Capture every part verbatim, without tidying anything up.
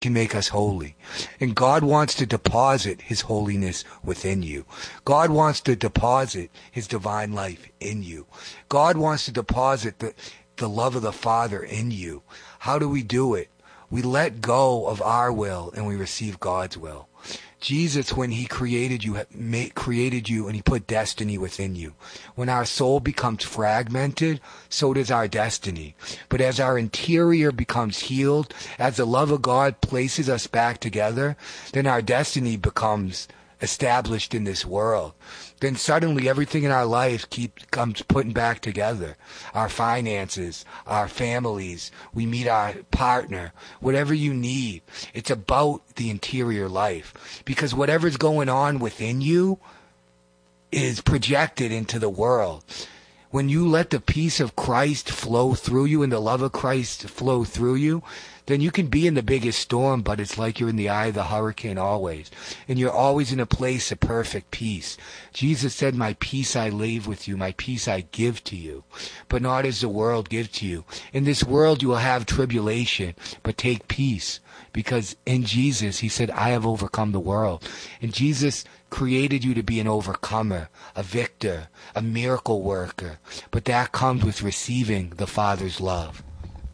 can make us holy. And God wants to deposit his holiness within you. God wants to deposit his divine life in you. God wants to deposit the, the love of the Father in you. How do we do it? We let go of our will and we receive God's will. Jesus, when he created you, made, created you and he put destiny within you. When our soul becomes fragmented, so does our destiny. But as our interior becomes healed, as the love of God places us back together, then our destiny becomes established in this world. Then suddenly everything in our life keeps comes putting back together. Our finances, our families, we meet our partner, whatever you need. It's about the interior life. Because whatever's going on within you is projected into the world. When you let the peace of Christ flow through you and the love of Christ flow through you, then you can be in the biggest storm, but it's like you're in the eye of the hurricane always. And you're always in a place of perfect peace. Jesus said, my peace I leave with you, my peace I give to you, but not as the world gives to you. In this world you will have tribulation, but take peace. Because in Jesus, he said, I have overcome the world. And Jesus created you to be an overcomer, a victor, a miracle worker. But that comes with receiving the Father's love.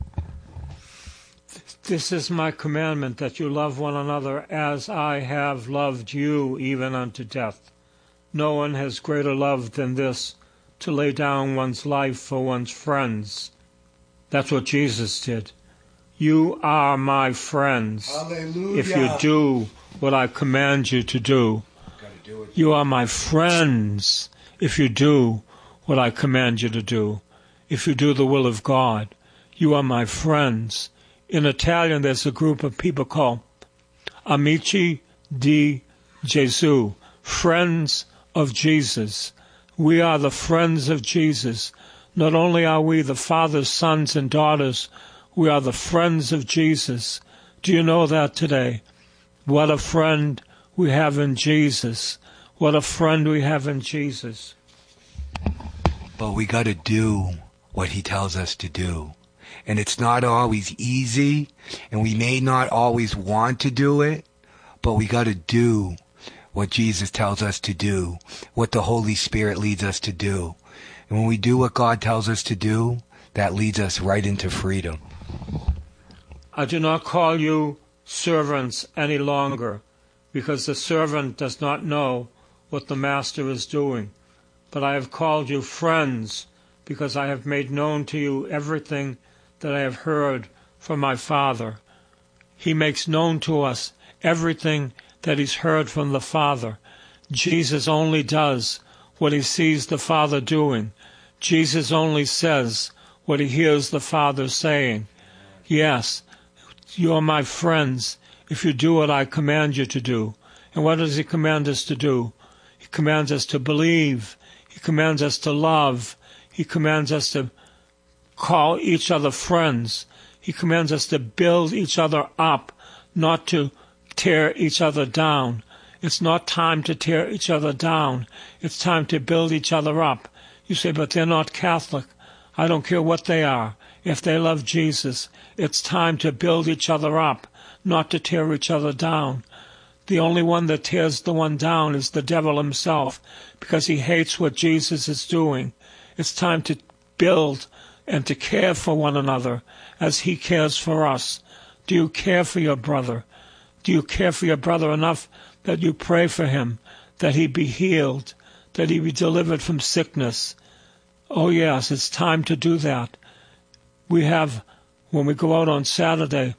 This is my commandment, that you love one another as I have loved you, even unto death. No one has greater love than this, to lay down one's life for one's friends. That's what Jesus did. You are my friends. Hallelujah. If you do what I command you to do. Do it. You are my friends if you do what I command you to do. If you do the will of God, you are my friends. In Italian, there's a group of people called Amici di Gesù, friends of Jesus. We are the friends of Jesus. Not only are we the Father's sons and daughters, we are the friends of Jesus. Do you know that today? What a friend we have in Jesus. What a friend we have in Jesus. But we got to do what he tells us to do. And it's not always easy, and we may not always want to do it, but we got to do what Jesus tells us to do, what the Holy Spirit leads us to do. And when we do what God tells us to do, that leads us right into freedom. I do not call you servants any longer, because the servant does not know what the master is doing. But I have called you friends, because I have made known to you everything that I have heard from my Father. He makes known to us everything that he's heard from the Father. Jesus only does what he sees the Father doing. Jesus only says what he hears the Father saying. Yes, you are my friends if you do what I command you to do. And what does he command us to do? He commands us to believe. He commands us to love. He commands us to call each other friends. He commands us to build each other up, not to tear each other down. It's not time to tear each other down. It's time to build each other up. You say, but they're not Catholic. I don't care what they are. If they love Jesus, it's time to build each other up, not to tear each other down. The only one that tears the one down is the devil himself, because he hates what Jesus is doing. It's time to build and to care for one another as he cares for us. Do you care for your brother? Do you care for your brother enough that you pray for him, that he be healed, that he be delivered from sickness? Oh yes, it's time to do that. We have, when we go out on Saturday,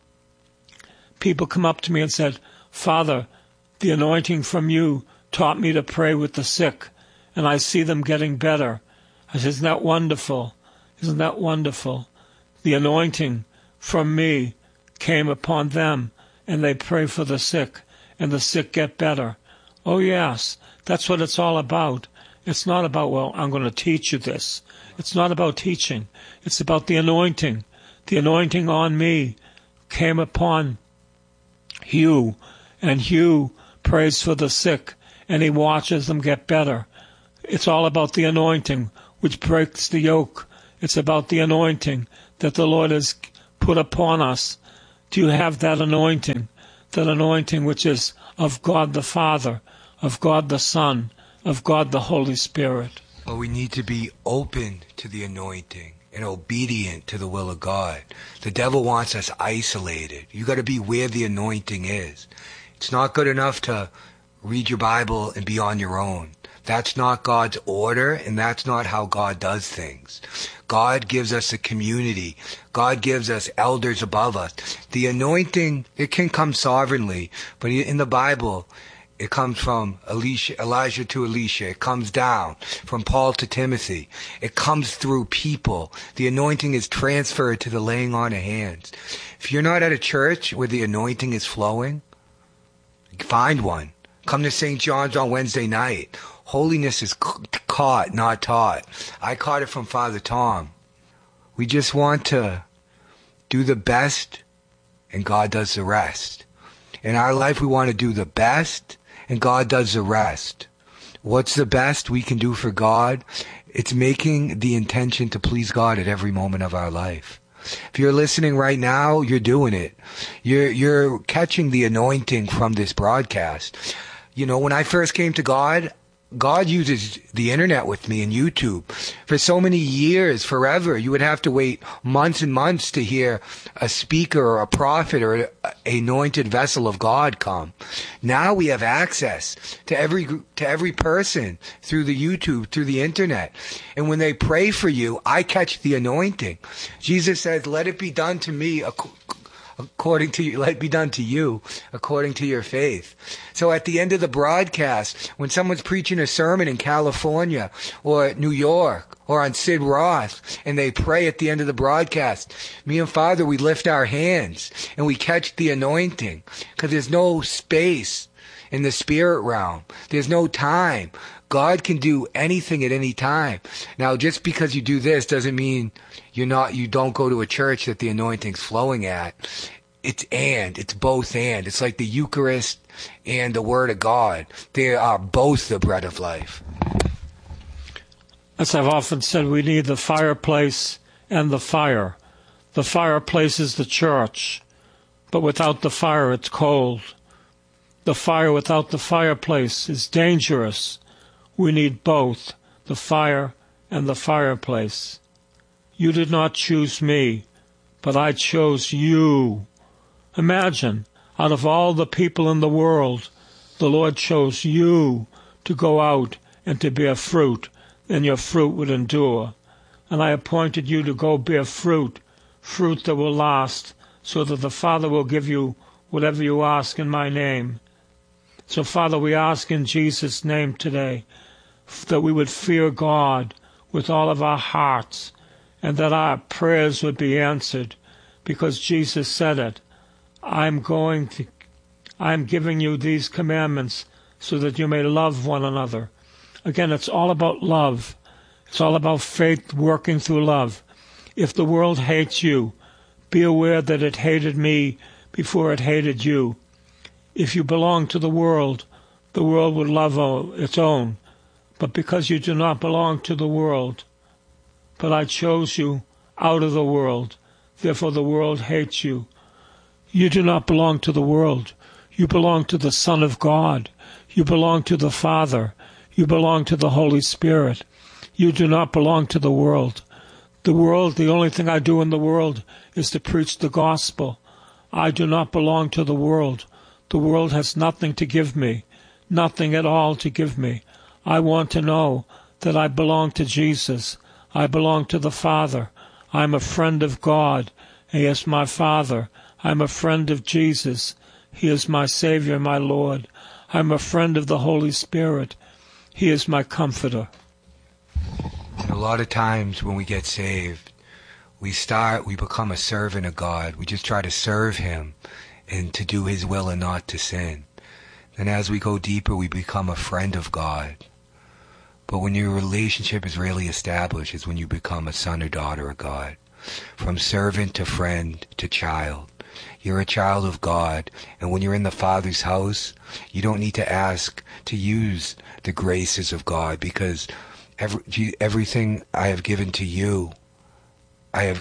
people come up to me and said, Father, the anointing from you taught me to pray with the sick, and I see them getting better. I said, isn't that wonderful? Isn't that wonderful? The anointing from me came upon them, and they pray for the sick, and the sick get better. Oh, yes, that's what it's all about. It's not about, well, I'm going to teach you this. It's not about teaching. It's about the anointing. The anointing on me came upon Hugh, and Hugh prays for the sick, and he watches them get better. It's all about the anointing, which breaks the yoke. It's about the anointing that the Lord has put upon us. Do you have that anointing? That anointing which is of God the Father, of God the Son, of God the Holy Spirit. Well, we need to be open to the anointing and obedient to the will of God. The devil wants us isolated. You got to be where the anointing is. It's not good enough to read your Bible and be on your own. That's not God's order, and that's not how God does things. God gives us a community. God gives us elders above us. The anointing, it can come sovereignly, but in the Bible, it comes from Elisha, Elijah to Elisha. It comes down from Paul to Timothy. It comes through people. The anointing is transferred to the laying on of hands. If you're not at a church where the anointing is flowing, find one. Come to Saint John's on Wednesday night. Holiness is caught, not taught. I caught it from Father Tom. We just want to do the best, and God does the rest. In our life, we want to do the best, and God does the rest. What's the best we can do for God? It's making the intention to please God at every moment of our life. If you're listening right now, you're doing it. You're, you're catching the anointing from this broadcast. You know, when I first came to God, God uses the internet with me and YouTube. For so many years, forever, you would have to wait months and months to hear a speaker or a prophet or an anointed vessel of God come. Now we have access to every to every person through the YouTube, through the internet. And when they pray for you, I catch the anointing. Jesus says, let it be done to me according to you, let it be done to you according to your faith. So at the end of the broadcast, when someone's preaching a sermon in California or New York or on Sid Roth, and they pray at the end of the broadcast, me and Father, we lift our hands and we catch the anointing, because there's no space in the spirit realm. There's no time. God can do anything at any time. Now, just because you do this doesn't mean you're not, you don't go to a church that the anointing's flowing at. It's and, it's both and. It's like the Eucharist and the Word of God. They are both the bread of life. As I've often said, we need the fireplace and the fire. The fireplace is the church, but without the fire, it's cold. The fire without the fireplace is dangerous. We need both, the fire and the fireplace. You did not choose me, but I chose you. Imagine, out of all the people in the world, the Lord chose you to go out and to bear fruit, and your fruit would endure. And I appointed you to go bear fruit, fruit that will last, so that the Father will give you whatever you ask in my name. So, Father, we ask in Jesus' name today that we would fear God with all of our hearts, and that our prayers would be answered, because Jesus said it. I'm going to, I'm giving you these commandments so that you may love one another. Again, it's all about love. It's all about faith working through love. If the world hates you, be aware that it hated me before it hated you. If you belong to the world, the world would love its own. But because you do not belong to the world, but I chose you out of the world, therefore the world hates you. You do not belong to the world. You belong to the Son of God. You belong to the Father. You belong to the Holy Spirit. You do not belong to the world. The world, the only thing I do in the world is to preach the gospel. I do not belong to the world. The world has nothing to give me, nothing at all to give me. I want to know that I belong to Jesus. I belong to the Father. I'm a friend of God. He is my Father. I'm a friend of Jesus. He is my Savior, my Lord. I'm a friend of the Holy Spirit. He is my comforter. And a lot of times when we get saved, we start, we become a servant of God. We just try to serve Him and to do His will and not to sin. And as we go deeper, we become a friend of God. But when your relationship is really established, is when you become a son or daughter of God. From servant to friend to child. You're a child of God. And when you're in the Father's house, you don't need to ask to use the graces of God, because every, everything I have given to you, I have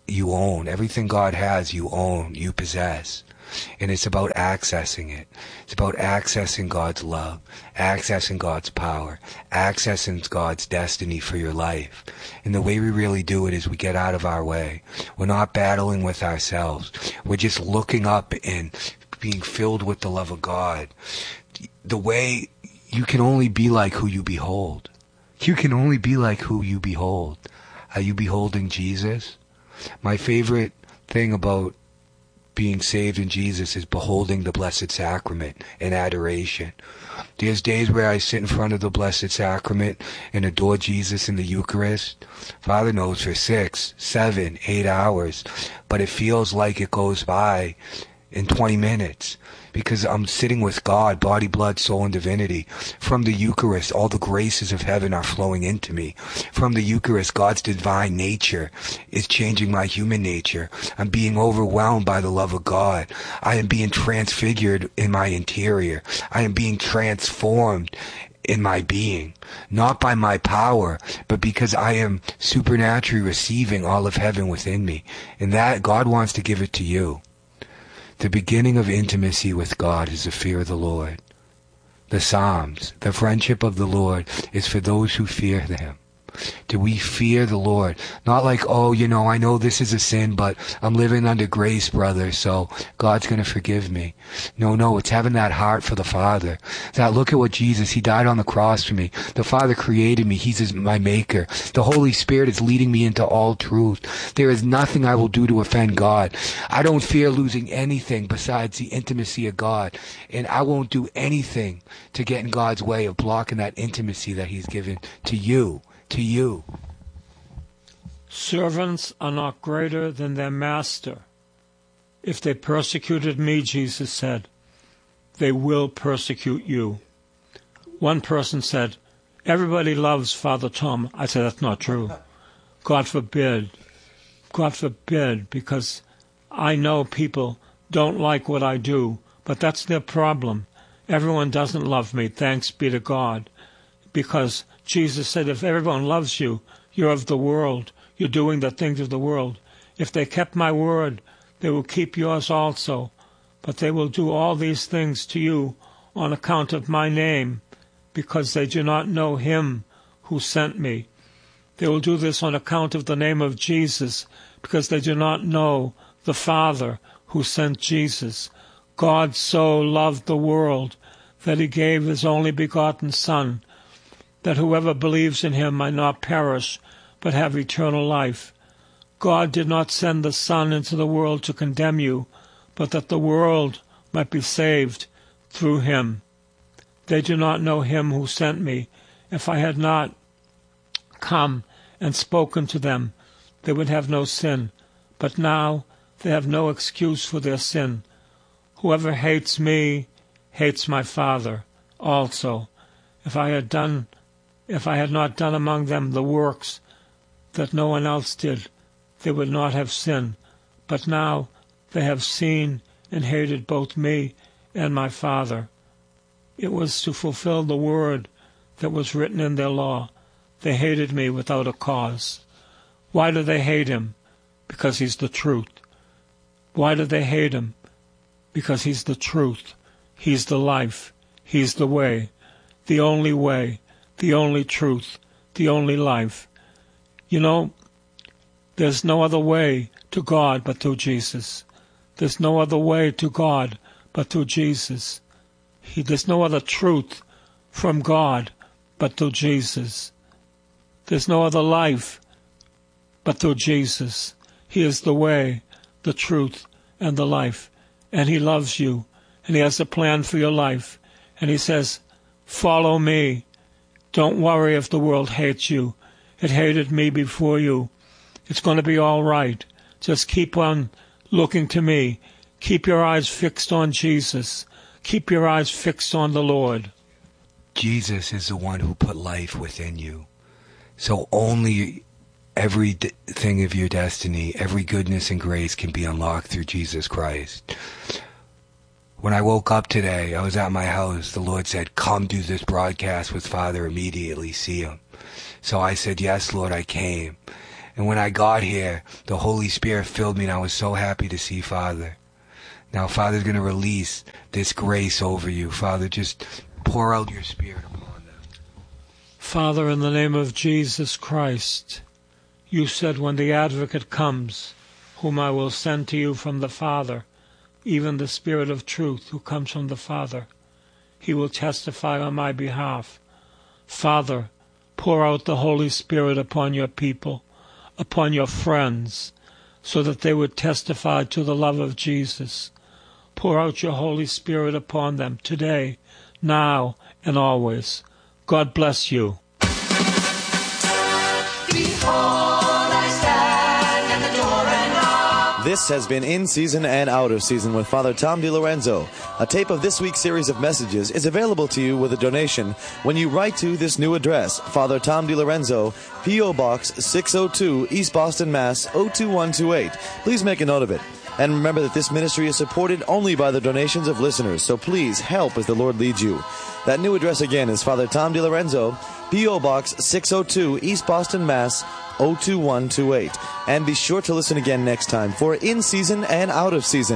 you own. Everything God has, you own, you possess. And it's about accessing it. It's about accessing God's love, accessing God's power, accessing God's destiny for your life. And the way we really do it is we get out of our way. We're not battling with ourselves. We're just looking up and being filled with the love of God. The way you can only be like who you behold. You can only be like who you behold. Are you beholding Jesus? My favorite thing about being saved in Jesus is beholding the Blessed Sacrament in adoration. There's days where I sit in front of the Blessed Sacrament and adore Jesus in the Eucharist. Father knows for six, seven, eight hours, but it feels like it goes by in twenty minutes. Because I'm sitting with God, body, blood, soul, and divinity. From the Eucharist, all the graces of heaven are flowing into me. From the Eucharist, God's divine nature is changing my human nature. I'm being overwhelmed by the love of God. I am being transfigured in my interior. I am being transformed in my being. Not by my power, but because I am supernaturally receiving all of heaven within me. And that, God wants to give it to you. The beginning of intimacy with God is the fear of the Lord. The Psalms, the friendship of the Lord is for those who fear Him. Do we fear the Lord? Not like, oh, you know, I know this is a sin, but I'm living under grace, brother, so God's going to forgive me. No, no, it's having that heart for the Father. That look at what Jesus, He died on the cross for me. The Father created me. He's his, my maker. The Holy Spirit is leading me into all truth. There is nothing I will do to offend God. I don't fear losing anything besides the intimacy of God. And I won't do anything to get in God's way of blocking that intimacy that He's given to you. To you. Servants are not greater than their master. If they persecuted me, Jesus said, they will persecute you. One person said, everybody loves Father Tom. I said, that's not true. God forbid. God forbid, because I know people don't like what I do, but that's their problem. Everyone doesn't love me, thanks be to God, because Jesus said, if everyone loves you, you're of the world. You're doing the things of the world. If they kept my word, they will keep yours also. But they will do all these things to you on account of my name, because they do not know Him who sent me. They will do this on account of the name of Jesus, because they do not know the Father who sent Jesus. God so loved the world that He gave His only begotten Son, that whoever believes in Him might not perish, but have eternal life. God did not send the Son into the world to condemn you, but that the world might be saved through Him. They do not know Him who sent me. If I had not come and spoken to them, they would have no sin. But now they have no excuse for their sin. Whoever hates me hates my Father also. If I had done If I had not done among them the works that no one else did, they would not have sinned. But now they have seen and hated both me and my Father. It was to fulfill the word that was written in their law. They hated me without a cause. Why do they hate Him? Because He's the truth. Why do they hate Him? Because He's the truth. He's the life. He's the way, the only way, the only truth, the only life. You know, there's no other way to God but through Jesus. There's no other way to God but through Jesus. He, there's no other truth from God but through Jesus. There's no other life but through Jesus. He is the way, the truth, and the life. And He loves you, and He has a plan for your life. And He says, follow me. Don't worry if the world hates you. It hated me before you. It's going to be all right. Just keep on looking to me. Keep your eyes fixed on Jesus. Keep your eyes fixed on the Lord. Jesus is the one who put life within you. So only every d- thing of your destiny, every goodness and grace can be unlocked through Jesus Christ. When I woke up today, I was at my house. The Lord said, come do this broadcast with Father immediately, see Him. So I said, yes, Lord, I came. And when I got here, the Holy Spirit filled me, and I was so happy to see Father. Now, Father's going to release this grace over you. Father, just pour out your Spirit upon them. Father, in the name of Jesus Christ, you said when the Advocate comes, whom I will send to you from the Father, even the Spirit of truth who comes from the Father, he will testify on my behalf. Father, pour out the Holy Spirit upon your people, upon your friends, so that they would testify to the love of Jesus. Pour out your Holy Spirit upon them today, now, and always. God bless you. This has been In Season and Out of Season with Father Tom DiLorenzo. A tape of this week's series of messages is available to you with a donation when you write to this new address, Father Tom DiLorenzo, P O. Box six oh two, East Boston, Mass. oh two one two eight. Please make a note of it. And remember that this ministry is supported only by the donations of listeners, so please help as the Lord leads you. That new address again is Father Tom DiLorenzo, P O. Box six oh two, East Boston, Mass. oh two one two eight. And be sure to listen again next time for In Season and Out of Season.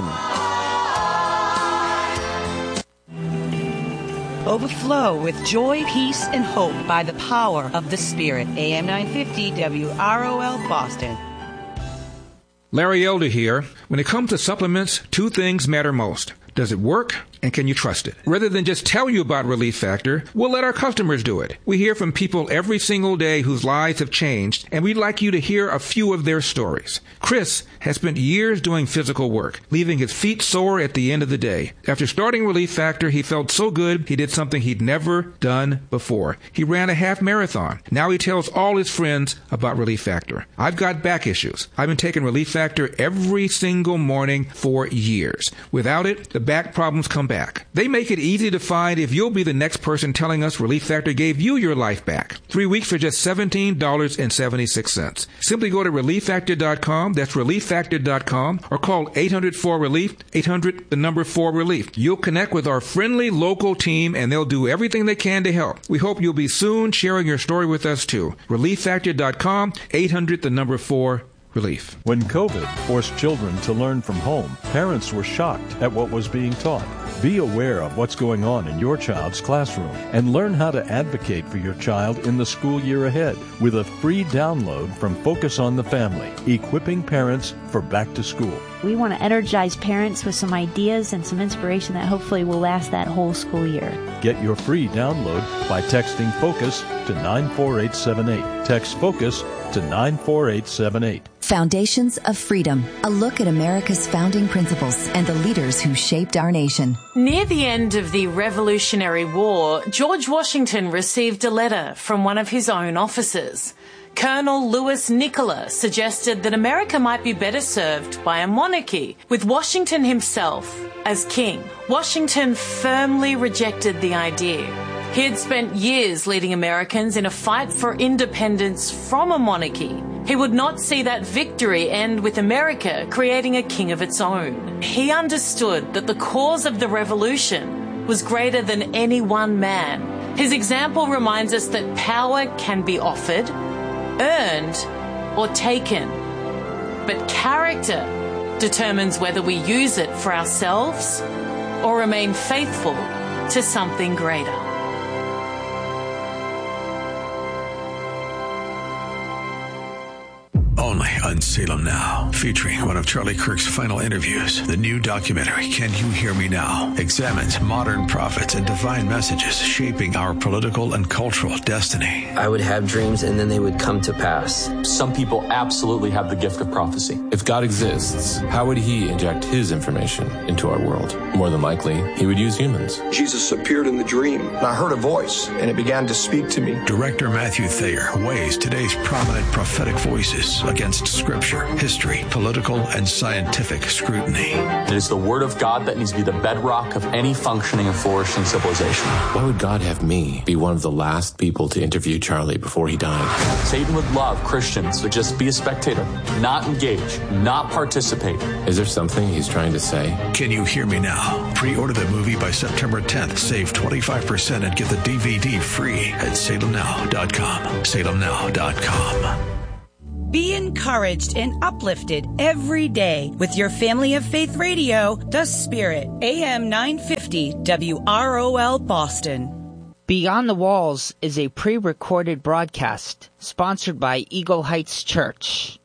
Overflow with joy, peace, and hope by the power of the Spirit. A M nine fifty W R O L Boston. Larry Elder here. When it comes to supplements, two things matter most. Does it work? And can you trust it? Rather than just tell you about Relief Factor, we'll let our customers do it. We hear from people every single day whose lives have changed, and we'd like you to hear a few of their stories. Chris has spent years doing physical work, leaving his feet sore at the end of the day. After starting Relief Factor, he felt so good he did something he'd never done before. He ran a half marathon. Now he tells all his friends about Relief Factor. I've got back issues. I've been taking Relief Factor every single morning for years. Without it, the back problems come back. They make it easy to find if you'll be the next person telling us Relief Factor gave you your life back. Three weeks for just seventeen dollars and seventy-six cents. Simply go to relief factor dot com, that's relief factor dot com, or call eight hundred four relief, eight hundred, the number four relief. You'll connect with our friendly local team and they'll do everything they can to help. We hope you'll be soon sharing your story with us too. relief factor dot com, eight hundred, the number four relief. When COVID forced children to learn from home, parents were shocked at what was being taught. Be aware of what's going on in your child's classroom and learn how to advocate for your child in the school year ahead with a free download from Focus on the Family, equipping parents for back to school. We want to energize parents with some ideas and some inspiration that hopefully will last that whole school year. Get your free download by texting FOCUS to nine four eight seven eight. Text FOCUS to nine four eight seven eight. Foundations of Freedom, a look at America's founding principles and the leaders who shaped our nation. Near the end of the Revolutionary War, George Washington received a letter from one of his own officers. Colonel Louis Nicola suggested that America might be better served by a monarchy, with Washington himself as king. Washington firmly rejected the idea. He had spent years leading Americans in a fight for independence from a monarchy. He would not see that victory end with America creating a king of its own. He understood that the cause of the revolution was greater than any one man. His example reminds us that power can be offered, earned, or taken. But character determines whether we use it for ourselves or remain faithful to something greater. Only on Salem Now, featuring one of Charlie Kirk's final interviews. The new documentary, Can You Hear Me Now?, examines modern prophets and divine messages shaping our political and cultural destiny. I would have dreams and then they would come to pass. Some people absolutely have the gift of prophecy. If God exists, how would he inject his information into our world? More than likely, he would use humans. Jesus appeared in the dream, and I heard a voice, and it began to speak to me. Director Matthew Thayer weighs today's prominent prophetic voices against scripture, history, political, and scientific scrutiny. It is the word of God that needs to be the bedrock of any functioning and flourishing civilization. Why would God have me be one of the last people to interview Charlie before he died? Satan would love Christians to just be a spectator, not engage, not participate. Is there something he's trying to say? Can You Hear Me Now? Pre-order the movie by September tenth. Save twenty-five percent and get the D V D free at salem now dot com. salem now dot com. Be encouraged and uplifted every day with your Family of Faith Radio, The Spirit, A M nine fifty W R O L Boston. Beyond the Walls is a pre-recorded broadcast sponsored by Eagle Heights Church.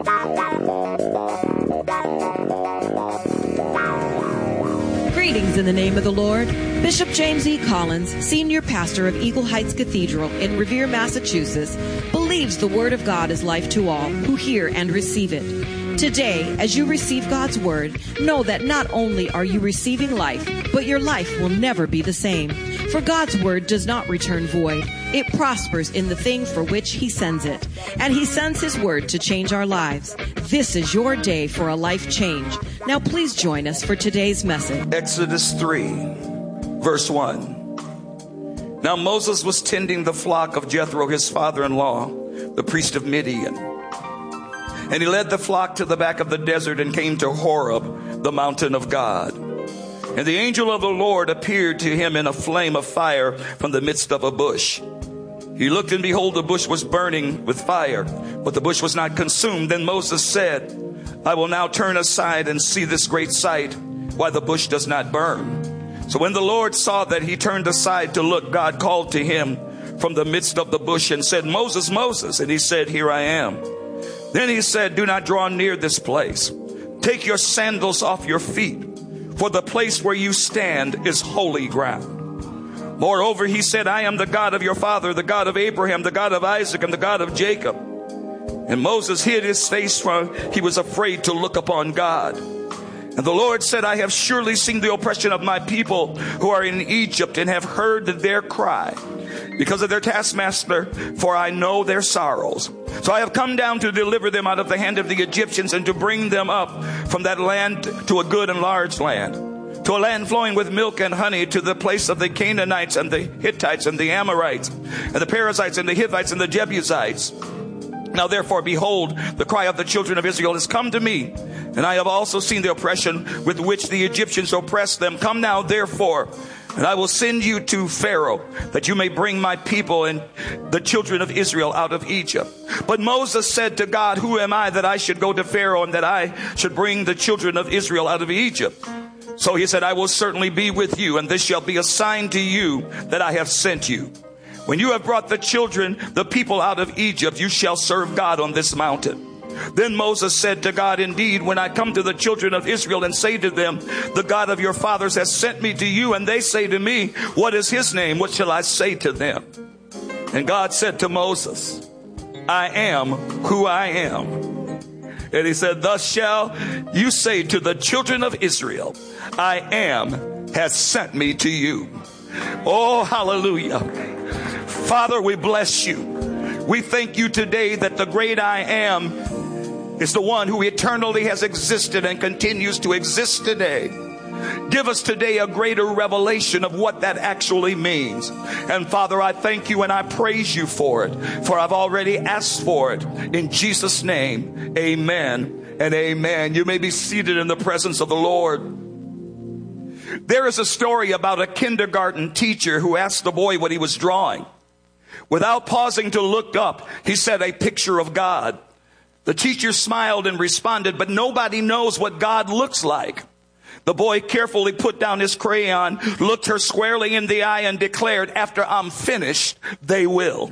Greetings in the name of the Lord. Bishop James E. Collins, Senior Pastor of Eagle Heights Cathedral in Revere, Massachusetts, believes the Word of God is life to all who hear and receive it. Today, as you receive God's Word, know that not only are you receiving life, but your life will never be the same. For God's Word does not return void. It prospers in the thing for which He sends it. And He sends His Word to change our lives. This is your day for a life change. Now please join us for today's message. Exodus three, verse one. Now Moses was tending the flock of Jethro, his father-in-law, the priest of Midian. And he led the flock to the back of the desert and came to Horeb, the mountain of God. And the angel of the Lord appeared to him in a flame of fire from the midst of a bush. He looked, and behold, the bush was burning with fire, but the bush was not consumed. Then Moses said, I will now turn aside and see this great sight, why the bush does not burn. So when the Lord saw that he turned aside to look, God called to him from the midst of the bush and said, Moses, Moses. And he said, Here I am. Then he said, Do not draw near this place. Take your sandals off your feet, for the place where you stand is holy ground. Moreover, he said, I am the God of your father, the God of Abraham, the God of Isaac, and the God of Jacob. And Moses hid his face, for he was afraid to look upon God. And the Lord said, I have surely seen the oppression of my people who are in Egypt, and have heard their cry because of their taskmaster, for I know their sorrows. So I have come down to deliver them out of the hand of the Egyptians, and to bring them up from that land to a good and large land, to a land flowing with milk and honey, to the place of the Canaanites and the Hittites and the Amorites and the Perizzites and the Hivites and the Jebusites. Now therefore, behold, the cry of the children of Israel has come to me, and I have also seen the oppression with which the Egyptians oppress them. Come now, therefore, and I will send you to Pharaoh, that you may bring my people and the children of Israel out of Egypt. But Moses said to God, Who am I that I should go to Pharaoh, and that I should bring the children of Israel out of Egypt? So he said, I will certainly be with you, and this shall be a sign to you that I have sent you. When you have brought the children, the people out of Egypt, you shall serve God on this mountain. Then Moses said to God, Indeed, when I come to the children of Israel and say to them, The God of your fathers has sent me to you, and they say to me, What is his name? What shall I say to them? And God said to Moses, I am who I am. And he said, Thus shall you say to the children of Israel, I am has sent me to you. Oh, hallelujah. Father, we bless you. We thank you today that the great I am is the one who eternally has existed and continues to exist today. Give us today a greater revelation of what that actually means. And Father, I thank you and I praise you for it, for I've already asked for it. In Jesus' name, amen and amen. You may be seated in the presence of the Lord. There is a story about a kindergarten teacher who asked the boy what he was drawing. Without pausing to look up, he said, a picture of God. The teacher smiled and responded, but nobody knows what God looks like. The boy carefully put down his crayon, looked her squarely in the eye, and declared, after I'm finished, they will.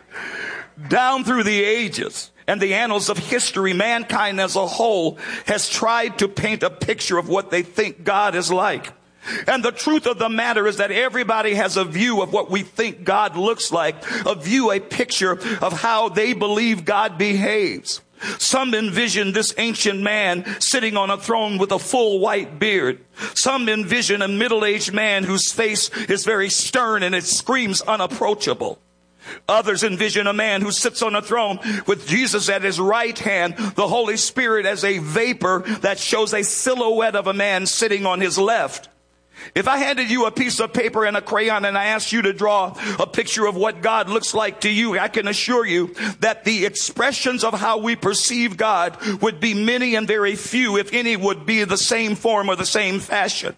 Down through the ages and the annals of history, mankind as a whole has tried to paint a picture of what they think God is like. And the truth of the matter is that everybody has a view of what we think God looks like, a view, a picture of how they believe God behaves. Some envision this ancient man sitting on a throne with a full white beard. Some envision a middle-aged man whose face is very stern and it screams unapproachable. Others envision a man who sits on a throne with Jesus at his right hand, the Holy Spirit as a vapor that shows a silhouette of a man sitting on his left. If I handed you a piece of paper and a crayon and I asked you to draw a picture of what God looks like to you, I can assure you that the expressions of how we perceive God would be many and very few, if any, would be the same form or the same fashion.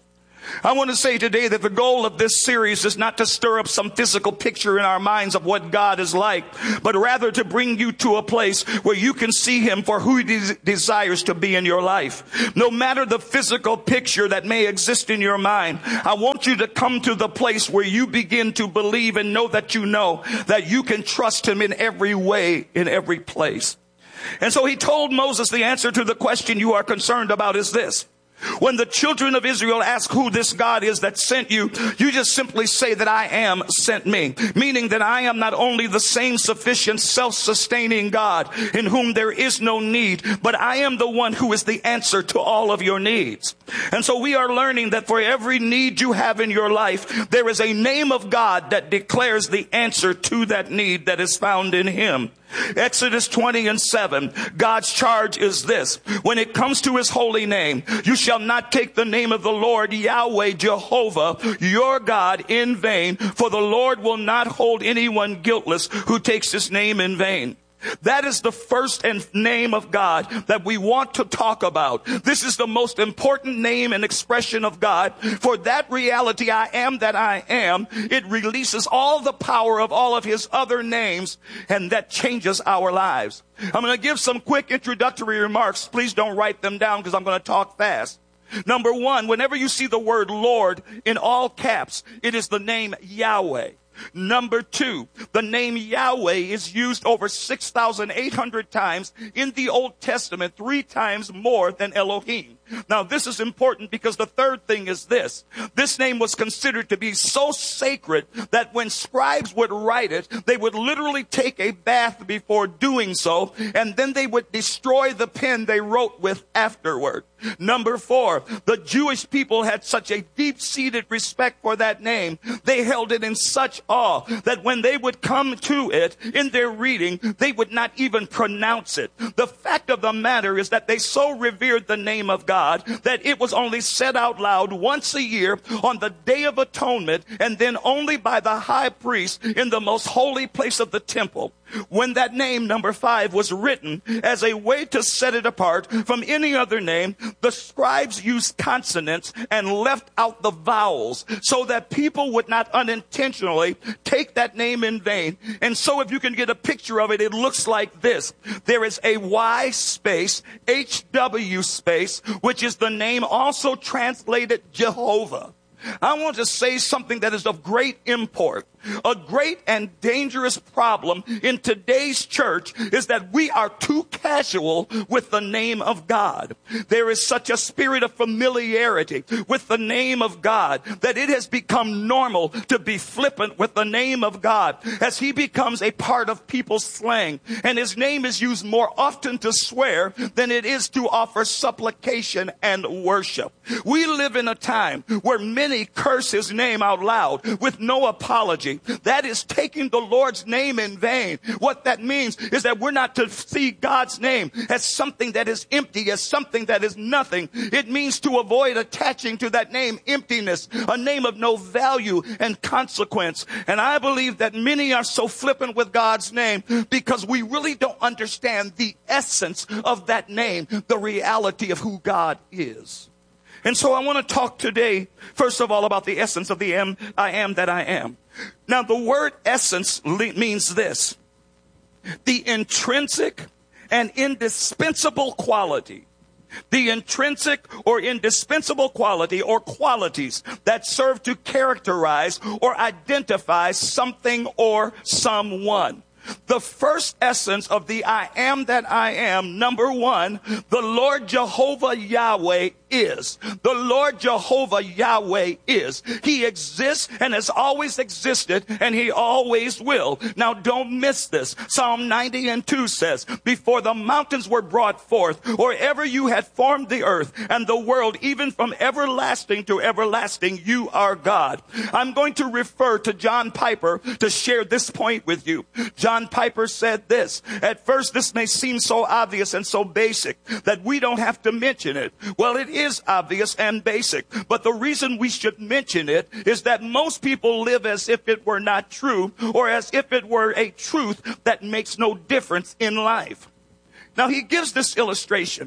I want to say today that the goal of this series is not to stir up some physical picture in our minds of what God is like, but rather to bring you to a place where you can see him for who he de- desires to be in your life. No matter the physical picture that may exist in your mind, I want you to come to the place where you begin to believe and know that you know that you can trust him in every way, in every place. And so he told Moses the answer to the question you are concerned about is this. When the children of Israel ask who this God is that sent you, you just simply say that I am sent me. Meaning that I am not only the same sufficient, self-sustaining God in whom there is no need, but I am the one who is the answer to all of your needs. And so we are learning that for every need you have in your life, there is a name of God that declares the answer to that need that is found in him. Exodus twenty and seven, God's charge is this. When it comes to his holy name, you shall not take the name of the Lord Yahweh Jehovah, your God, in vain, for the Lord will not hold anyone guiltless who takes his name in vain. That is the first and name of God that we want to talk about. This is the most important name and expression of God. For that reality, I am that I am, it releases all the power of all of his other names, and that changes our lives. I'm going to give some quick introductory remarks. Please don't write them down because I'm going to talk fast. Number one, whenever you see the word Lord in all caps, it is the name Yahweh. Number two, the name Yahweh is used over six thousand eight hundred times in the Old Testament, three times more than Elohim. Now, this is important because the third thing is this. This name was considered to be so sacred that when scribes would write it, they would literally take a bath before doing so, and then they would destroy the pen they wrote with afterward. Number four, the Jewish people had such a deep-seated respect for that name. They held it in such awe that when they would come to it in their reading, they would not even pronounce it. The fact of the matter is that they so revered the name of God that it was only said out loud once a year on the Day of Atonement, and then only by the high priest in the most holy place of the temple. When that name, number five, was written as a way to set it apart from any other name, the scribes used consonants and left out the vowels so that people would not unintentionally take that name in vain. And so if you can get a picture of it, it looks like this. There is a Y space, H W space, which is the name also translated Jehovah. I want to say something that is of great import. A great and dangerous problem in today's church is that we are too casual with the name of God. There is such a spirit of familiarity with the name of God that it has become normal to be flippant with the name of God as he becomes a part of people's slang. And his name is used more often to swear than it is to offer supplication and worship. We live in a time where many curse his name out loud with no apology. That is taking the Lord's name in vain. What that means is that we're not to see God's name as something that is empty, as something that is nothing. It means to avoid attaching to that name emptiness, a name of no value and consequence. And I believe that many are so flippant with God's name because we really don't understand the essence of that name, the reality of who God is. And so I want to talk today, first of all, about the essence of the am, I am that I am. Now, the word essence means this: the intrinsic and indispensable quality. The intrinsic or indispensable quality or qualities that serve to characterize or identify something or someone. The first essence of the I am that I am, number one, the Lord Jehovah Yahweh is. The Lord Jehovah Yahweh is. He exists and has always existed, and he always will. Now don't miss this. Psalm ninety and two says, before the mountains were brought forth, or ever you had formed the earth and the world, even from everlasting to everlasting, you are God. I'm going to refer to John Piper to share this point with you. John Piper said this. At first, this may seem so obvious and so basic that we don't have to mention it. Well, it is obvious and basic, but the reason we should mention it is that most people live as if it were not true, or as if it were a truth that makes no difference in life. Now, he gives this illustration.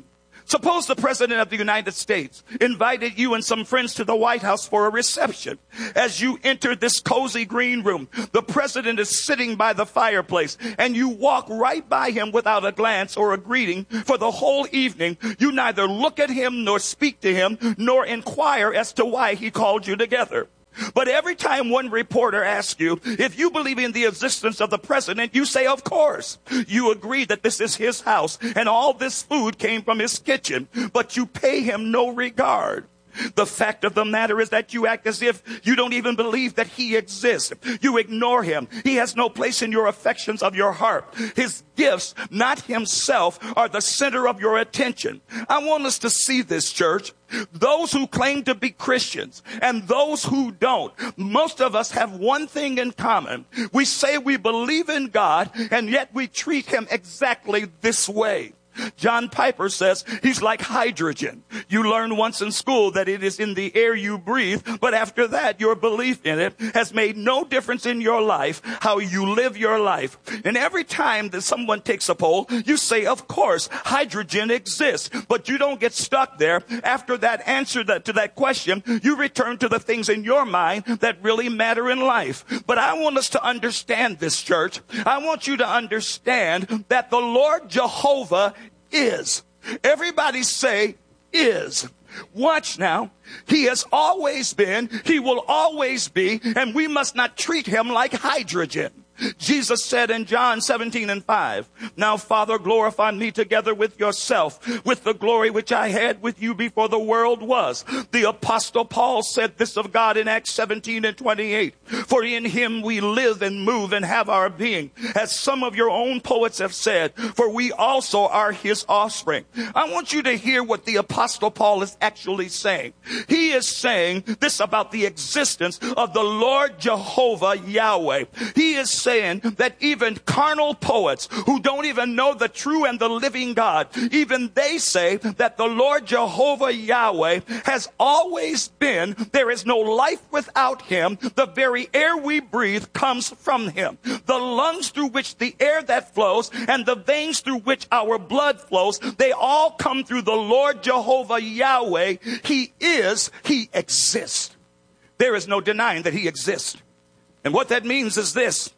Suppose the President of the United States invited you and some friends to the White House for a reception. As you enter this cozy green room, the President is sitting by the fireplace, and you walk right by him without a glance or a greeting for the whole evening. You neither look at him nor speak to him, nor inquire as to why he called you together. But every time one reporter asks you if you believe in the existence of the president, you say, of course. You agree that this is his house and all this food came from his kitchen, but you pay him no regard. The fact of the matter is that you act as if you don't even believe that he exists. You ignore him. He has no place in your affections of your heart. His gifts, not himself, are the center of your attention. I want us to see this, church. Those who claim to be Christians and those who don't, most of us have one thing in common. We say we believe in God, and yet we treat him exactly this way. John Piper says he's like hydrogen. You learn once in school that it is in the air you breathe, but after that, your belief in it has made no difference in your life, how you live your life. And every time that someone takes a poll, you say, of course, hydrogen exists, but you don't get stuck there. After that answer that, to that question, you return to the things in your mind that really matter in life. But I want us to understand this, church. I want you to understand that the Lord Jehovah is. Everybody say is. Watch now. He has always been, he will always be, and we must not treat him like hydrogen. Jesus said in John seventeen and five, now Father, glorify me together with yourself, with the glory which I had with you before the world was. The Apostle Paul said this of God in Acts seventeen and twenty-eight, for in him we live and move and have our being, as some of your own poets have said, for we also are his offspring. I want you to hear what the Apostle Paul is actually saying. He is saying this about the existence of the Lord Jehovah Yahweh. He is saying that even carnal poets who don't even know the true and the living God, even they say that the Lord Jehovah Yahweh has always been. There is no life without him. The very air we breathe comes from him. The lungs through which the air that flows and the veins through which our blood flows, they all come through the Lord Jehovah Yahweh. He is, he exists. There is no denying that he exists. And what that means is this.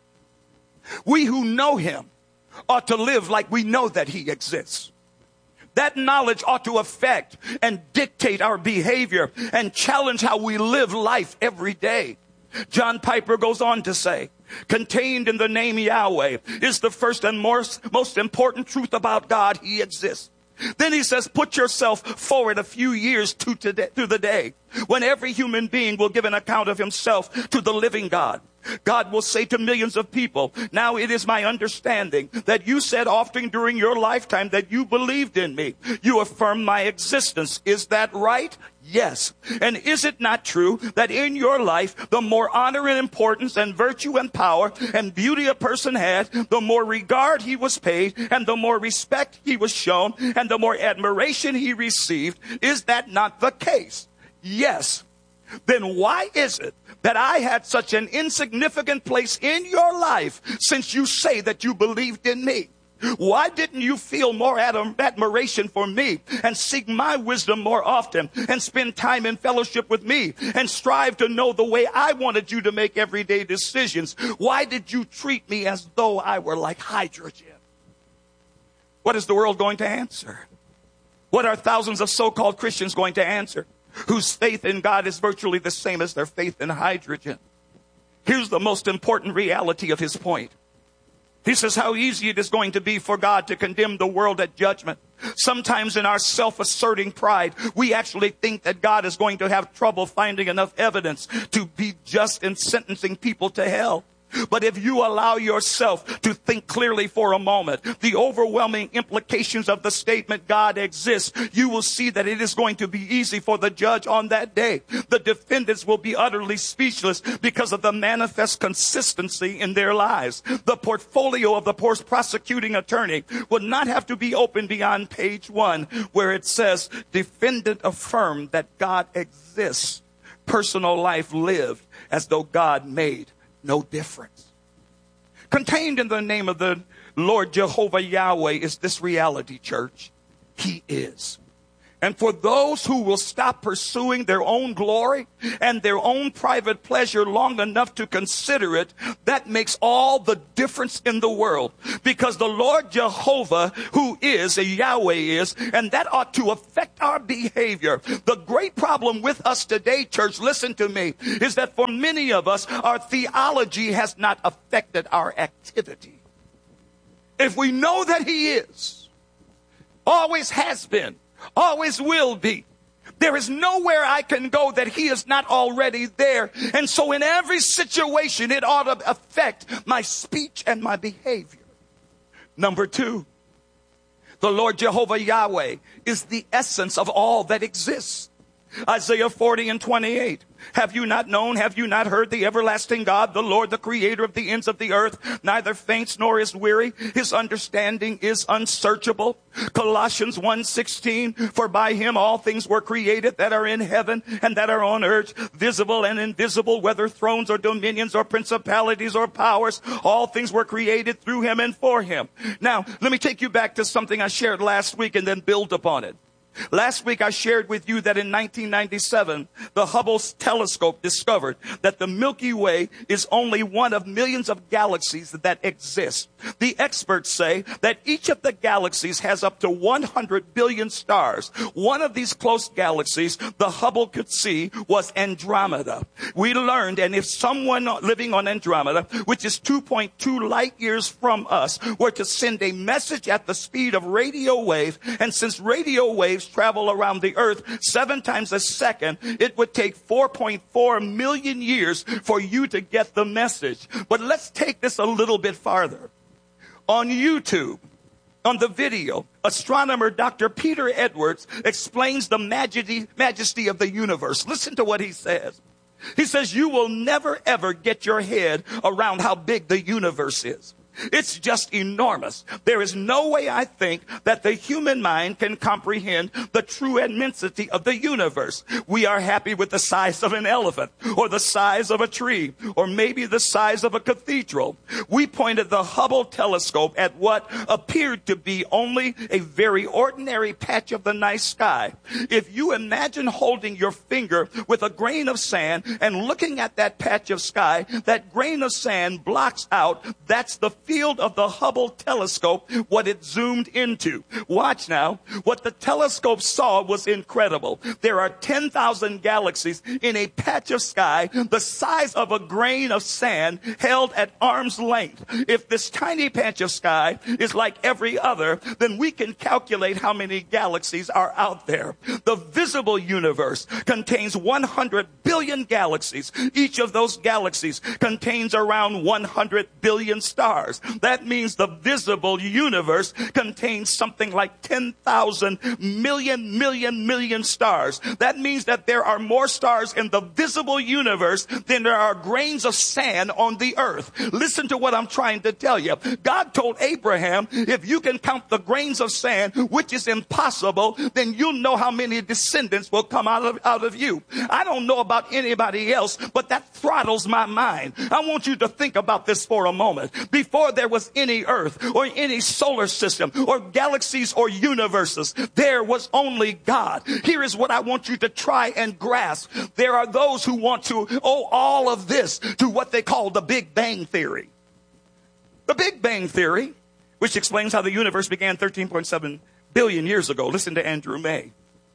We who know him ought to live like we know that he exists. That knowledge ought to affect and dictate our behavior and challenge how we live life every day. John Piper goes on to say, contained in the name Yahweh is the first and most, most important truth about God. He exists. Then he says, put yourself forward a few years to, today, to the day when every human being will give an account of himself to the living God. God will say to millions of people, now it is my understanding that you said often during your lifetime that you believed in me. You affirm my existence. Is that right? Yes. And is it not true that in your life, the more honor and importance and virtue and power and beauty a person had, the more regard he was paid and the more respect he was shown and the more admiration he received? Is that not the case? Yes. Then why is it that I had such an insignificant place in your life since you say that you believed in me? Why didn't you feel more admiration for me and seek my wisdom more often and spend time in fellowship with me and strive to know the way I wanted you to make everyday decisions? Why did you treat me as though I were like hydrogen? What is the world going to answer? What are thousands of so-called Christians going to answer, whose faith in God is virtually the same as their faith in hydrogen? Here's the most important reality of his point. He says how easy it is going to be for God to condemn the world at judgment. Sometimes in our self-asserting pride, we actually think that God is going to have trouble finding enough evidence to be just in sentencing people to hell. But if you allow yourself to think clearly for a moment, the overwhelming implications of the statement God exists, you will see that it is going to be easy for the judge on that day. The defendants will be utterly speechless because of the manifest consistency in their lives. The portfolio of the prosecuting attorney will not have to be opened beyond page one, where it says, defendant affirmed that God exists. Personal life lived as though God made no difference. Contained in the name of the Lord Jehovah Yahweh is this reality, church. He is. And for those who will stop pursuing their own glory and their own private pleasure long enough to consider it, that makes all the difference in the world. Because the Lord Jehovah, who is, a Yahweh is, and that ought to affect our behavior. The great problem with us today, church, listen to me, is that for many of us, our theology has not affected our activity. If we know that he is, always has been, always will be, there is nowhere I can go that he is not already there. And so in every situation, it ought to affect my speech and my behavior. Number two, the Lord Jehovah Yahweh is the essence of all that exists. Isaiah forty and twenty-eight. Have you not known, have you not heard, the everlasting God, the Lord, the creator of the ends of the earth, neither faints nor is weary. His understanding is unsearchable. Colossians one sixteen. For by him all things were created that are in heaven and that are on earth, visible and invisible, whether thrones or dominions or principalities or powers. All things were created through him and for him. Now, let me take you back to something I shared last week and then build upon it. Last week I shared with you that in nineteen ninety-seven, the Hubble telescope discovered that the Milky Way is only one of millions of galaxies that exist. The experts say that each of the galaxies has up to one hundred billion stars. One of these close galaxies the Hubble could see was Andromeda. We learned, and if someone living on Andromeda, which is two point two light years from us, were to send a message at the speed of radio wave, and since radio waves travel around the earth seven times a second, it would take four point four million years for you to get the message. But let's take this a little bit farther. On YouTube, on the video, astronomer Doctor Peter Edwards explains the majesty, majesty of the universe. Listen to what he says. He says, you will never ever get your head around how big the universe is. It's just enormous. There is no way, I think, that the human mind can comprehend the true immensity of the universe. We are happy with the size of an elephant, or the size of a tree, or maybe the size of a cathedral. We pointed the Hubble telescope at what appeared to be only a very ordinary patch of the night sky. If you imagine holding your finger with a grain of sand and looking at that patch of sky, that grain of sand blocks out, that's the field of the Hubble telescope, what it zoomed into. Watch now. What the telescope saw was incredible. There are ten thousand galaxies in a patch of sky the size of a grain of sand held at arm's length. If this tiny patch of sky is like every other, then we can calculate how many galaxies are out there. The visible universe contains one hundred billion galaxies. Each of those galaxies contains around one hundred billion stars. That means the visible universe contains something like ten thousand million, million, million stars. That means that there are more stars in the visible universe than there are grains of sand on the earth. Listen to what I'm trying to tell you. God told Abraham, if you can count the grains of sand, which is impossible, then you'll know how many descendants will come out of, out of you. I don't know about anybody else, but that throttles my mind. I want you to think about this for a moment. Before there was any earth or any solar system or galaxies or universes, there was only God. Here is what I want you to try and grasp. There are those who want to owe all of this to what they call the Big Bang Theory. The Big Bang Theory, which explains how the universe began thirteen point seven billion years ago. Listen to Andrew May.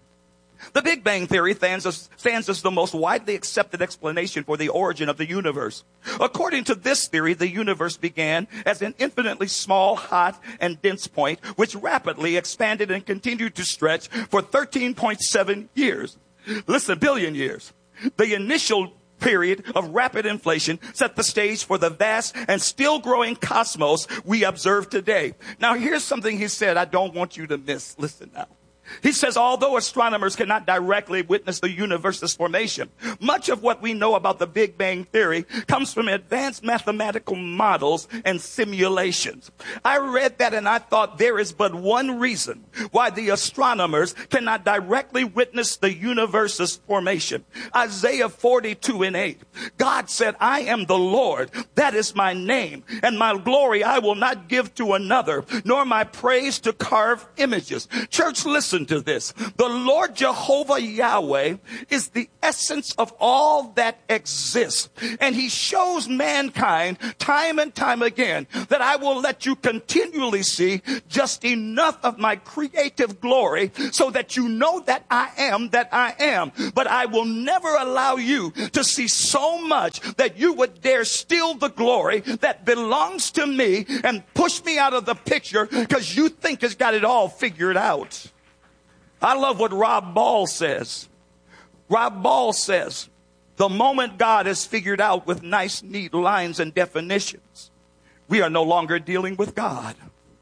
The Big Bang Theory stands as, stands as the most widely accepted explanation for the origin of the universe. According to this theory, the universe began as an infinitely small, hot, and dense point, which rapidly expanded and continued to stretch for thirteen point seven years. Listen, billion years. The initial period of rapid inflation set the stage for the vast and still growing cosmos we observe today. Now, here's something he said I don't want you to miss. Listen now. He says, although astronomers cannot directly witness the universe's formation, much of what we know about the Big Bang Theory comes from advanced mathematical models and simulations. I read that and I thought there is but one reason why the astronomers cannot directly witness the universe's formation. Isaiah forty-two and eight. God said, I am the Lord, that is my name, and my glory I will not give to another, nor my praise to carved images. Church, listen. listen to this. The Lord Jehovah Yahweh is the essence of all that exists. And he shows mankind time and time again that I will let you continually see just enough of my creative glory so that you know that I am that I am. But I will never allow you to see so much that you would dare steal the glory that belongs to me and push me out of the picture because you think it's got it all figured out. I love what Rob Ball says. Rob Ball says, the moment God is figured out with nice, neat lines and definitions, we are no longer dealing with God.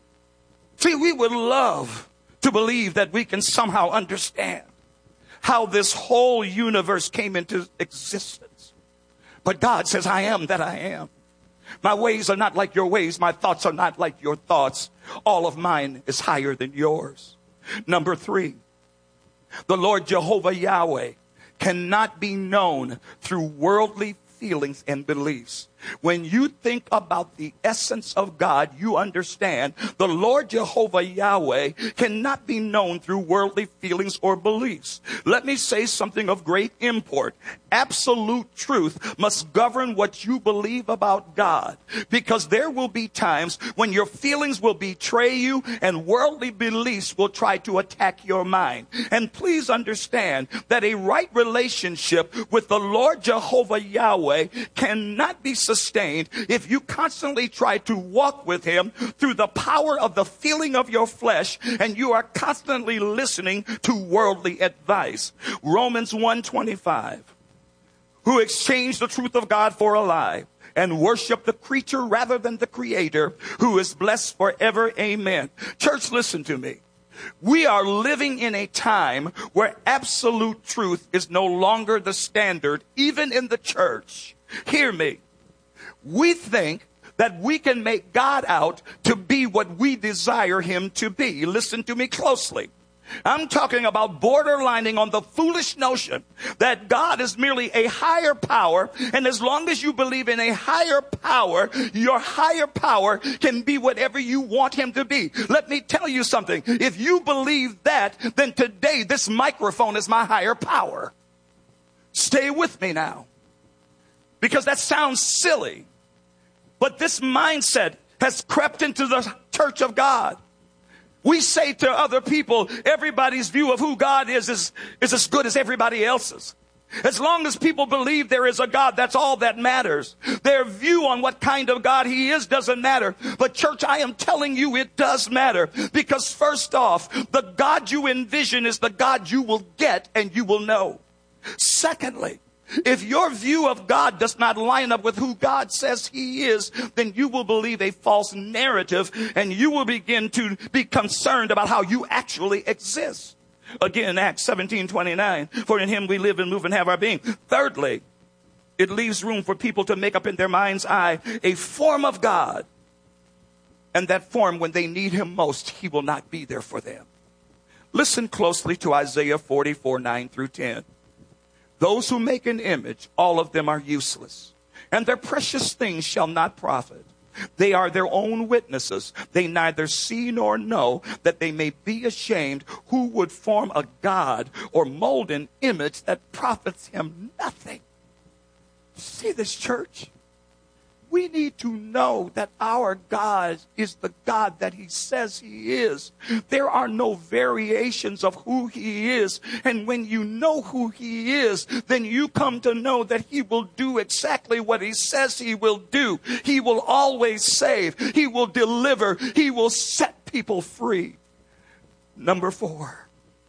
See, we would love to believe that we can somehow understand how this whole universe came into existence. But God says, I am that I am. My ways are not like your ways. My thoughts are not like your thoughts. All of mine is higher than yours. Number three, the Lord Jehovah Yahweh cannot be known through worldly feelings and beliefs. When you think about the essence of God, you understand the Lord Jehovah Yahweh cannot be known through worldly feelings or beliefs. Let me say something of great import. Absolute truth must govern what you believe about God, because there will be times when your feelings will betray you and worldly beliefs will try to attack your mind. And please understand that a right relationship with the Lord Jehovah Yahweh cannot be sustained if you constantly try to walk with him through the power of the feeling of your flesh and you are constantly listening to worldly advice. Romans one twenty-five, who exchanged the truth of God for a lie and worship the creature rather than the creator, who is blessed forever. Amen. Church, listen to me. We are living in a time where absolute truth is no longer the standard, even in the church. Hear me. We think that we can make God out to be what we desire him to be. Listen to me closely. I'm talking about borderlining on the foolish notion that God is merely a higher power, and as long as you believe in a higher power, your higher power can be whatever you want him to be. Let me tell you something. If you believe that, then today this microphone is my higher power. Stay with me now, because that sounds silly. But this mindset has crept into the church of God. We say to other people, everybody's view of who God is, is is as good as everybody else's. As long as people believe there is a God, that's all that matters. Their view on what kind of God he is doesn't matter. But church, I am telling you it does matter. Because first off, the God you envision is the God you will get and you will know. Secondly, if your view of God does not line up with who God says he is, then you will believe a false narrative and you will begin to be concerned about how you actually exist. Again, Acts seventeen twenty-nine, for in him we live and move and have our being. Thirdly, it leaves room for people to make up in their mind's eye a form of God. And that form, when they need him most, he will not be there for them. Listen closely to Isaiah forty-four, nine through ten. Those who make an image, all of them are useless, and their precious things shall not profit. They are their own witnesses. They neither see nor know, that they may be ashamed. Who would form a god or mold an image that profits him nothing? See this, church? We need to know that our God is the God that he says he is. There are no variations of who he is. And when you know who he is, then you come to know that he will do exactly what he says he will do. He will always save. He will deliver. He will set people free. Number four,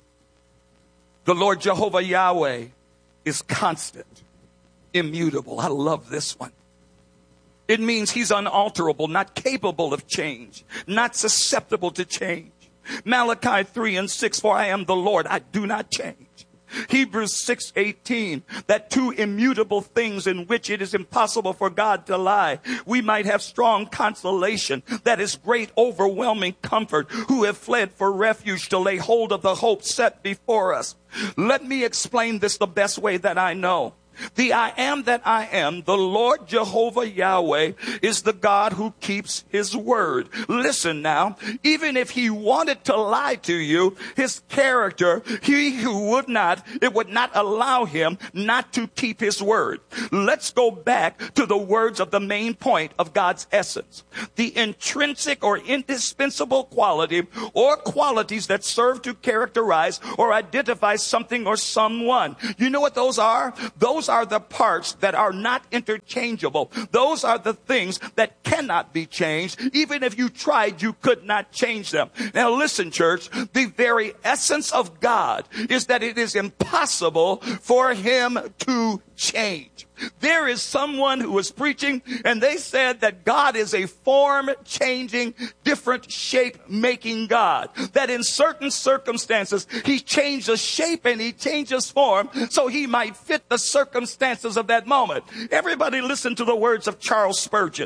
the Lord Jehovah Yahweh is constant, immutable. I love this one. It means he's unalterable, not capable of change, not susceptible to change. Malachi three and six, for I am the Lord, I do not change. Hebrews six eighteen, that two immutable things in which it is impossible for God to lie. We might have strong consolation, that is great overwhelming comfort, who have fled for refuge to lay hold of the hope set before us. Let me explain this the best way that I know. The I am that I am, the Lord Jehovah Yahweh, is the God who keeps his word. Listen now, even if he wanted to lie to you, his character, he who would not, it would not allow him not to keep his word. Let's go back to the words of the main point of God's essence. The intrinsic or indispensable quality or qualities that serve to characterize or identify something or someone. You know what those are? Those are the parts that are not interchangeable. Those are the things that cannot be changed. Even if you tried, you could not change them. Now listen, church, the very essence of God is that it is impossible for him to change. There is someone who was preaching and they said that God is a form-changing, different shape-making God. That in certain circumstances, he changes shape and he changes form so he might fit the circumstances of that moment. Everybody listen to the words of Charles Spurgeon.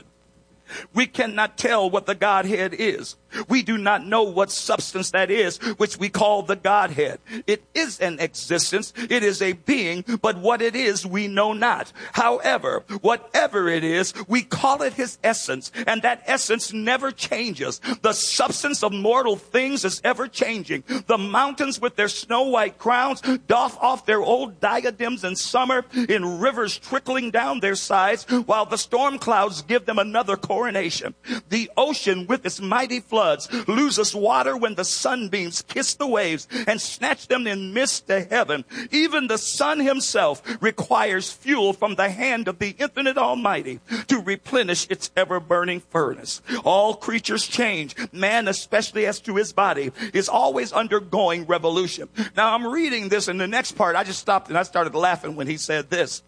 We cannot tell what the Godhead is. We do not know what substance that is, which we call the Godhead. It is an existence. It is a being, but what it is, we know not. However, whatever it is, we call it his essence, and that essence never changes. The substance of mortal things is ever changing. The mountains with their snow white crowns doff off their old diadems in summer in rivers trickling down their sides, while the storm clouds give them another coronation. The ocean with its mighty floods loses water when the sunbeams kiss the waves and snatch them in mist to heaven. Even the sun himself requires fuel from the hand of the infinite Almighty to replenish its ever-burning furnace. All creatures change. Man, especially as to his body, is always undergoing revolution. Now I'm reading this, and the next part, I just stopped and I started laughing when he said this.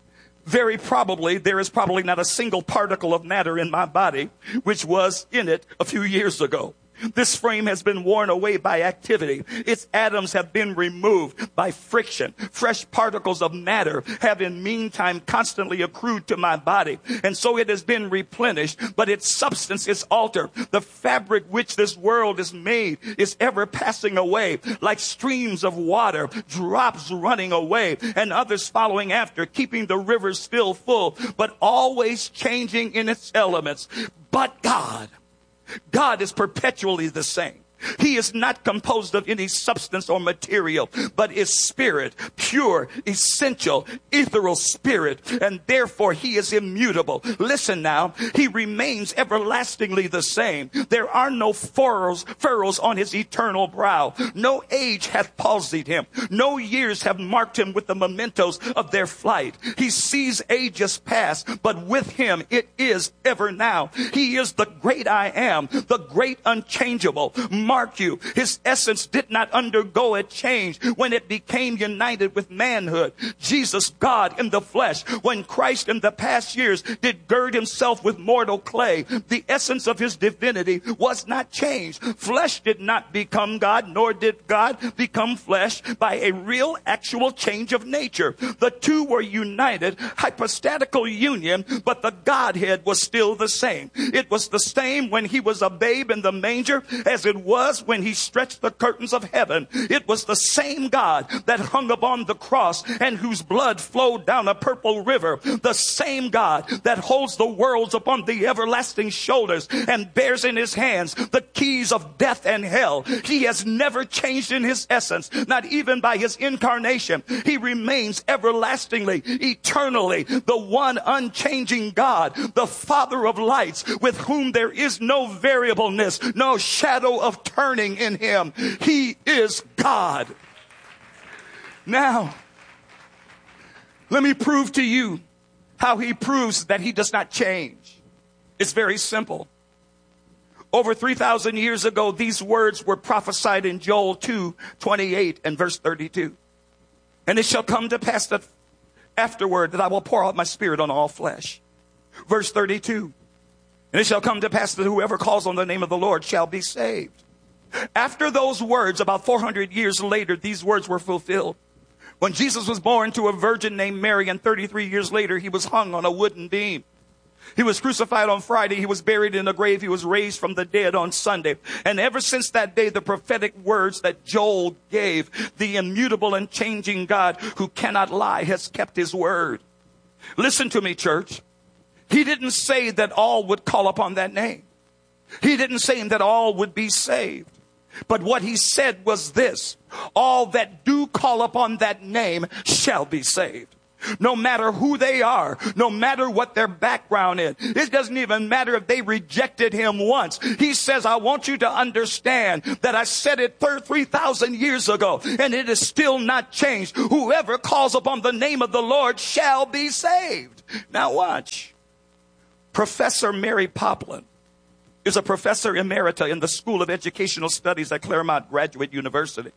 Very probably, there is probably not a single particle of matter in my body which was in it a few years ago. This frame has been worn away by activity. Its atoms have been removed by friction. Fresh particles of matter have in meantime constantly accrued to my body. And so it has been replenished, but its substance is altered. The fabric which this world is made is ever passing away, like streams of water, drops running away, and others following after, keeping the rivers still full, but always changing in its elements. But God, God is perpetually the same. He is not composed of any substance or material, but is spirit, pure, essential, ethereal spirit, and therefore he is immutable. Listen now, he remains everlastingly the same. There are no furrows, furrows on his eternal brow. No age hath palsied him. No years have marked him with the mementos of their flight. He sees ages past, but with him it is ever now. He is the great I am, the great unchangeable. Mark you, his essence did not undergo a change when it became united with manhood. Jesus, God in the flesh, when Christ in the past years did gird himself with mortal clay, the essence of his divinity was not changed. Flesh did not become God, nor did God become flesh by a real actual change of nature. The two were united, hypostatical union, but the Godhead was still the same. It was the same when he was a babe in the manger as it was when he stretched the curtains of heaven. It was the same God that hung upon the cross and whose blood flowed down a purple river. The same God that holds the worlds upon the everlasting shoulders and bears in his hands the keys of death and hell. He has never changed in his essence, not even by his incarnation. He remains everlastingly, eternally, the one unchanging God, the Father of lights, with whom there is no variableness, no shadow of turning in him. He is God. Now, let me prove to you how he proves that he does not change. It's very simple. Over three thousand years ago, these words were prophesied in Joel two twenty-eight and verse thirty-two. And it shall come to pass that afterward that I will pour out my spirit on all flesh. Verse thirty-two. And it shall come to pass that whoever calls on the name of the Lord shall be saved. After those words, about four hundred years later, these words were fulfilled. When Jesus was born to a virgin named Mary, and thirty-three years later, he was hung on a wooden beam. He was crucified on Friday. He was buried in a grave. He was raised from the dead on Sunday. And ever since that day, the prophetic words that Joel gave, the immutable and changing God who cannot lie, has kept his word. Listen to me, church. He didn't say that all would call upon that name. He didn't say that all would be saved. But what he said was this: all that do call upon that name shall be saved. No matter who they are, no matter what their background is. It doesn't even matter if they rejected him once. He says, I want you to understand that I said it three thousand years ago, and it is still not changed. Whoever calls upon the name of the Lord shall be saved. Now watch. Professor Mary Poplin is a professor emerita in the School of Educational Studies at Claremont Graduate University.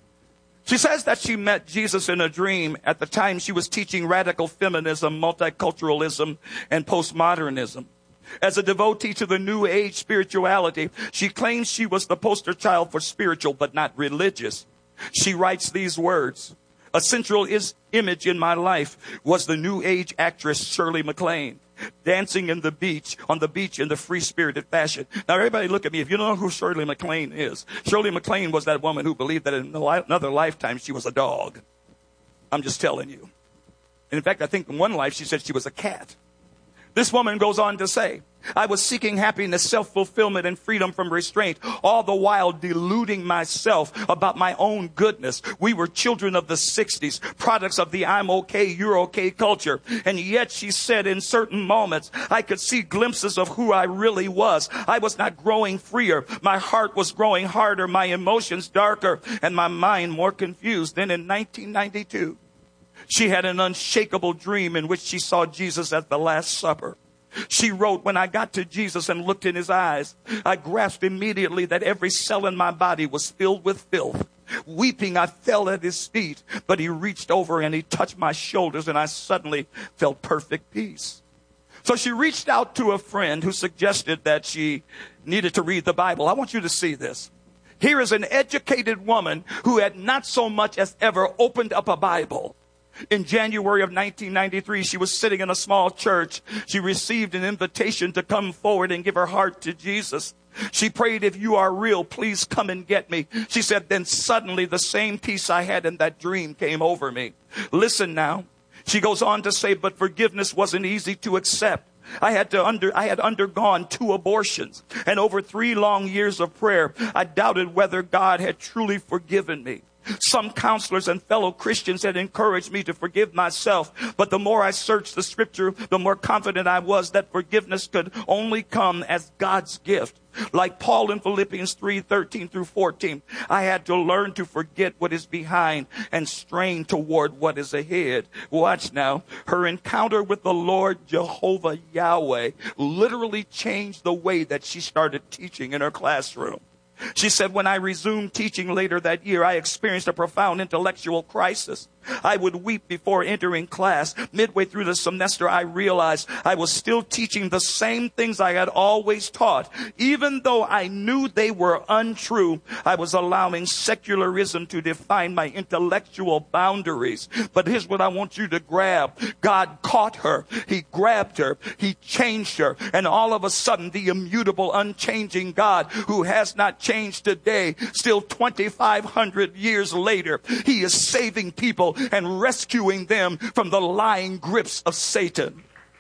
She says that she met Jesus in a dream at the time she was teaching radical feminism, multiculturalism, and postmodernism. As a devotee to the New Age spirituality, she claims she was the poster child for spiritual but not religious. She writes these words: a central is image in my life was the New Age actress Shirley MacLaine, dancing in the beach, on the beach in the free-spirited fashion. Now, everybody look at me. If you don't know who Shirley MacLaine is, Shirley MacLaine was that woman who believed that in another lifetime she was a dog. I'm just telling you. And in fact, I think in one life she said she was a cat. This woman goes on to say, I was seeking happiness, self-fulfillment, and freedom from restraint, all the while deluding myself about my own goodness. We were children of the sixties, products of the I'm okay, you're okay culture. And yet, she said, in certain moments, I could see glimpses of who I really was. I was not growing freer. My heart was growing harder, my emotions darker, and my mind more confused. Then in nineteen ninety-two, she had an unshakable dream in which she saw Jesus at the Last Supper. She wrote, when I got to Jesus and looked in his eyes, I grasped immediately that every cell in my body was filled with filth. Weeping, I fell at his feet, but he reached over and he touched my shoulders, and I suddenly felt perfect peace. So she reached out to a friend who suggested that she needed to read the Bible. I want you to see this. Here is an educated woman who had not so much as ever opened up a Bible. In January of nineteen ninety-three, she was sitting in a small church. She received an invitation to come forward and give her heart to Jesus. She prayed, if you are real, please come and get me. She said, then suddenly the same peace I had in that dream came over me. Listen now. She goes on to say, but forgiveness wasn't easy to accept. I had to under, I had undergone two abortions, and over three long years of prayer, I doubted whether God had truly forgiven me. Some counselors and fellow Christians had encouraged me to forgive myself, but the more I searched the scripture, the more confident I was that forgiveness could only come as God's gift. Like Paul in Philippians three, thirteen through fourteen, I had to learn to forget what is behind and strain toward what is ahead. Watch now. Her encounter with the Lord Jehovah Yahweh literally changed the way that she started teaching in her classroom. She said, when I resumed teaching later that year, I experienced a profound intellectual crisis. I would weep before entering class. Midway through the semester, I realized I was still teaching the same things I had always taught. Even though I knew they were untrue, I was allowing secularism to define my intellectual boundaries. But here's what I want you to grab. God caught her. He grabbed her. He changed her. And all of a sudden, the immutable, unchanging God who has not changed today, still twenty-five hundred years later, he is saving people and rescuing them from the lying grips of Satan.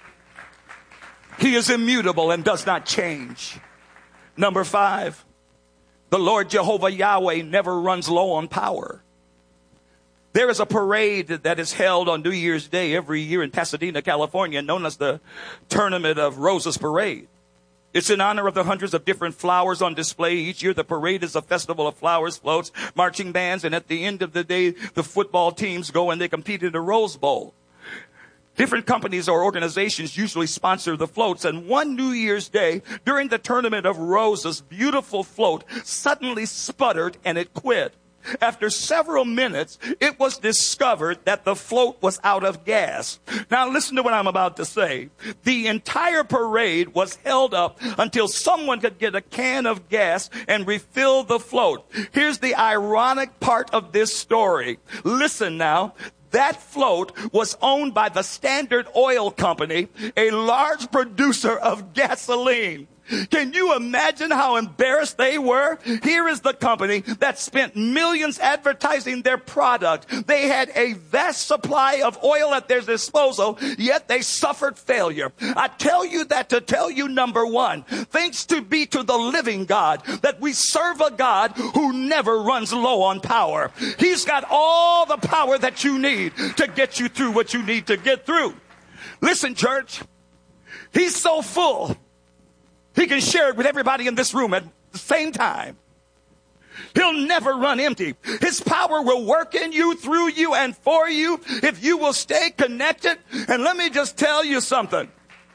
He is immutable and does not change. Number five, the Lord Jehovah Yahweh never runs low on power. There is a parade that is held on New Year's Day every year in Pasadena, California, known as the Tournament of Roses Parade. It's in honor of the hundreds of different flowers on display. Each year, the parade is a festival of flowers, floats, marching bands, and at the end of the day, the football teams go and they compete in the Rose Bowl. Different companies or organizations usually sponsor the floats, and one New Year's Day, during the Tournament of Roses, beautiful float suddenly sputtered and it quit. After several minutes, it was discovered that the float was out of gas. Now listen to what I'm about to say. The entire parade was held up until someone could get a can of gas and refill the float. Here's the ironic part of this story. Listen now. That float was owned by the Standard Oil Company, a large producer of gasoline. Can you imagine how embarrassed they were? Here is the company that spent millions advertising their product. They had a vast supply of oil at their disposal, yet they suffered failure. I tell you that to tell you, number one, thanks to be to the living God, that we serve a God who never runs low on power. He's got all the power that you need to get you through what you need to get through. Listen, church, he's so full, he can share it with everybody in this room at the same time. He'll never run empty. His power will work in you, through you, and for you if you will stay connected. And let me just tell you something.